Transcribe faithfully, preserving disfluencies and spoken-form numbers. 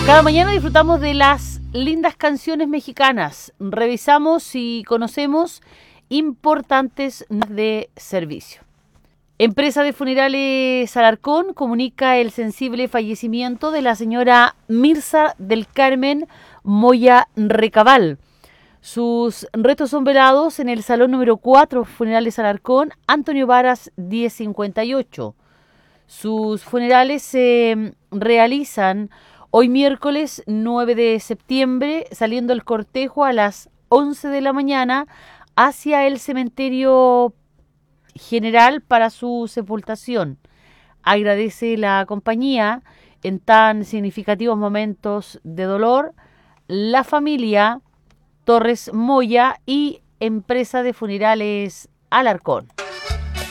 Cada mañana disfrutamos de las lindas canciones mexicanas. Revisamos y conocemos importantes de servicio. Empresa de Funerales Alarcón comunica el sensible fallecimiento de la señora Mirza del Carmen Moya Recabal. Sus restos son velados en el salón número cuatro, Funerales Alarcón, Antonio Varas diez cincuenta y ocho. Sus funerales se realizan hoy miércoles nueve de septiembre, saliendo el cortejo a las once de la mañana hacia el cementerio general para su sepultación. Agradece la compañía en tan significativos momentos de dolor, la familia Torres Moya y Empresa de Funerales Alarcón.